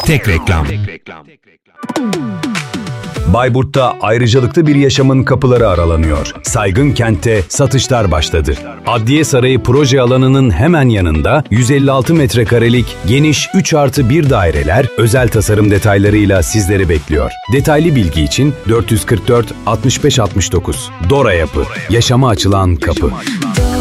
Tek reklam. Bayburt'ta ayrıcalıklı bir yaşamın kapıları aralanıyor. Saygın Kent'te satışlar başladı. Adliye Sarayı proje alanının hemen yanında 156 metrekarelik geniş 3+1 daireler özel tasarım detaylarıyla sizleri bekliyor. Detaylı bilgi için 444 65 69. Dora Yapı. Yaşama açılan kapı.